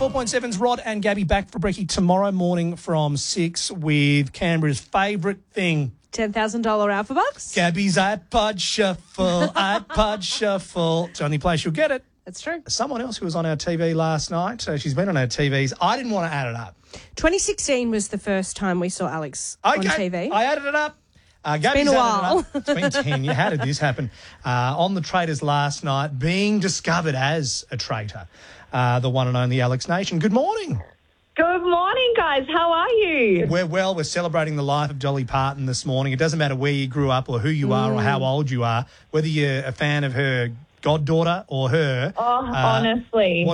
4.7's Rod and Gabby back for brekkie tomorrow morning from 6 with Canberra's favourite thing. $10,000 Alpha Bucks. Gabby's iPod Shuffle, iPod Shuffle. It's the only place you'll get it. That's true. Someone else who was on our TV last night, she's been on our TVs. I didn't want to add it up. 2016 was the first time we saw Alex on TV. I added it up. Gabby's been a while. It up. It's been 10 years. How did this happen? On the Traitors last night, being discovered as a traitor, the one and only Alex Nation. Good morning. Good morning, guys. How are you? We're celebrating the life of Dolly Parton this morning. It doesn't matter where you grew up or who you are or how old you are, whether you're a fan of her goddaughter or her. Oh, honestly.